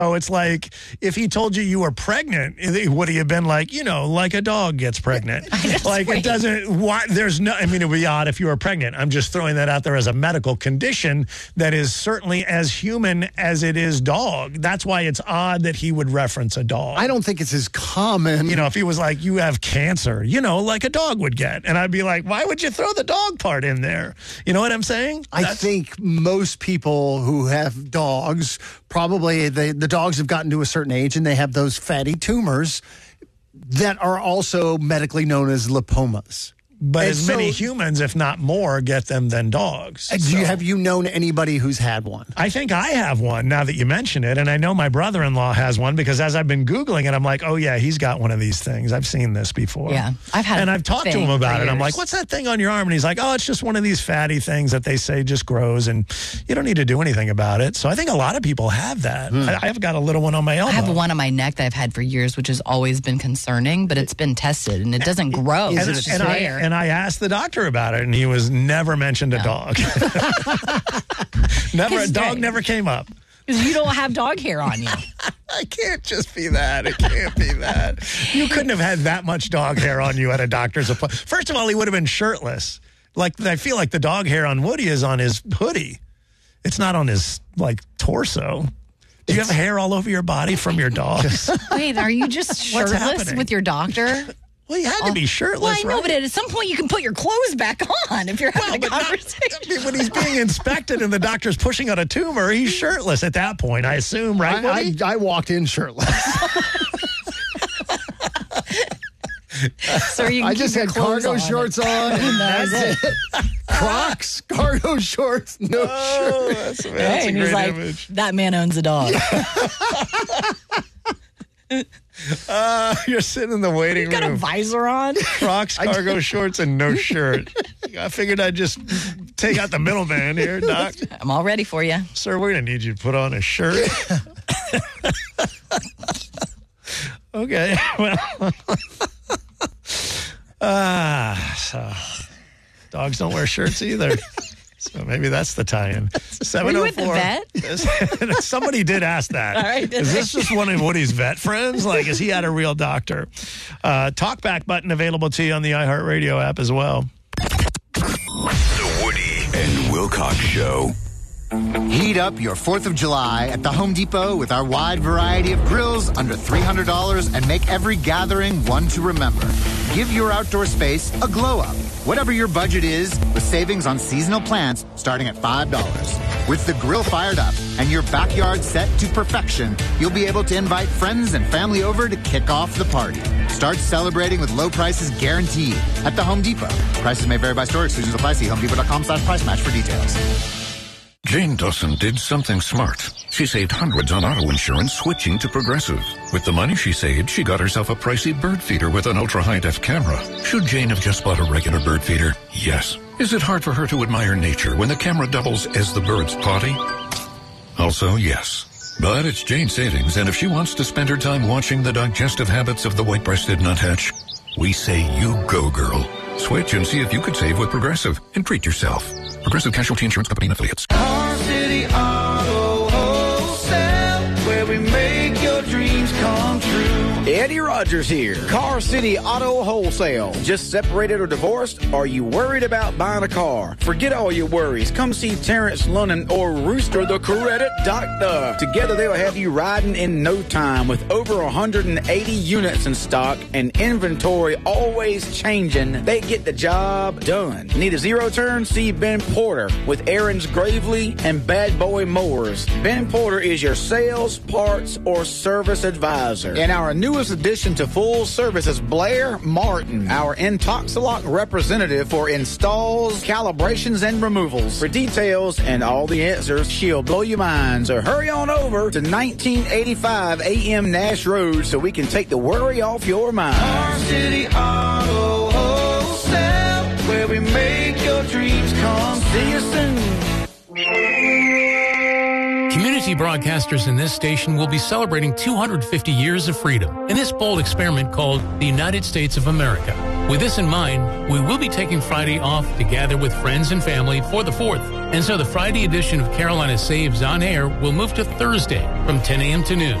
Oh, it's like if he told you you were pregnant, would he have been like, like a dog gets pregnant? Like it doesn't, it would be odd if you were pregnant. I'm just throwing that out there as a medical condition that is certainly as human as it is dog. That's why it's odd that he would reference a dog. I don't think it's as common. If he was like, you have cancer, like a dog would get. And I'd be like, why would you throw the dog part in there? You know what I'm saying? I think most people who have dogs, probably the dogs have gotten to a certain age and they have those fatty tumors that are also medically known as lipomas. But as many humans, if not more, get them than dogs. Have you known anybody who's had one? I think I have one now that you mention it. And I know my brother-in-law has one because as I've been Googling it, I'm like, oh, yeah, he's got one of these things. I've seen this before. Yeah, I've talked to him about it. I'm like, what's that thing on your arm? And he's like, oh, it's just one of these fatty things that they say just grows and you don't need to do anything about it. So I think a lot of people have that. I've got a little one on my elbow. I have one on my neck that I've had for years, which has always been concerning, but it's been tested and it doesn't grow. It's just there. And I asked the doctor about it, and he was never mentioned a dog. Dog never came up. Because you don't have dog hair on you. I can't just be that. It can't be that. You couldn't have had that much dog hair on you at a doctor's appointment. First of all, he would have been shirtless. I feel like the dog hair on Woody is on his hoodie. It's not on his torso. Do you have hair all over your body from your dogs? Wait, are you just shirtless with your doctor? Well, you had to be shirtless, Well, I know, but at some point you can put your clothes back on if you're having a conversation. When he's being inspected and the doctor's pushing on a tumor, he's shirtless at that point, I assume, right? I walked in shirtless. So I just had cargo shorts on, and that's it. Crocs, cargo shorts, no shirt. That's a great image. That man owns a dog. You're sitting in the waiting room. Got a visor on. Crocs, cargo shorts, and no shirt. I figured I'd just take out the middleman here, Doc. I'm all ready for you. Sir, we're going to need you to put on a shirt. Okay. Well. So dogs don't wear shirts either. So maybe that's the tie-in. 704. Were you at the vet? Somebody did ask that. All right, is this just one of Woody's vet friends? Is he at a real doctor? Talkback button available to you on the iHeartRadio app as well. The Woody and Wilcox Show. Heat up your 4th of July at the Home Depot with our wide variety of grills under $300 and make every gathering one to remember. Give your outdoor space a glow up. Whatever your budget is, with savings on seasonal plants starting at $5. With the grill fired up and your backyard set to perfection, you'll be able to invite friends and family over to kick off the party. Start celebrating with low prices guaranteed at the Home Depot. Prices may vary by store. Exclusions apply. See HomeDepot.com/price match for details. Jane Dawson did something smart. She saved hundreds on auto insurance switching to Progressive. With the money she saved, she got herself a pricey bird feeder with an ultra-high-def camera. Should Jane have just bought a regular bird feeder? Yes. Is it hard for her to admire nature when the camera doubles as the bird's potty? Also, yes. But it's Jane's savings, and if she wants to spend her time watching the digestive habits of the white-breasted nuthatch, we say you go, girl. Switch and see if you could save with Progressive and treat yourself. Progressive Casualty Insurance Company and Affiliates. Car City Auto Wholesale, where we make your dreams come true. Eddie Rogers here. Car City Auto Wholesale. Just separated or divorced? Are you worried about buying a car? Forget all your worries. Come see Terrence Lunnan or Rooster the Credit Doctor. Together they'll have you riding in no time with over 180 units in stock and inventory always changing. They get the job done. Need a zero turn? See Ben Porter with Aaron's Gravely and Bad Boy Mowers. Ben Porter is your sales, parts, or service advisor. And our newest addition to full service is Blair Martin, our Intoxilock representative for installs, calibrations, and removals. For details and all the answers, she'll blow your mind. So hurry on over to 1985 AM Nash Road so we can take the worry off your mind. Car City Auto Wholesale, where we make your dreams come. See you soon. Community community broadcasters in this station will be celebrating 250 years of freedom in this bold experiment called the United States of America. With this in mind, we will be taking Friday off to gather with friends and family for the 4th. And so the Friday edition of Carolina Saves on Air will move to Thursday from 10 a.m. to noon.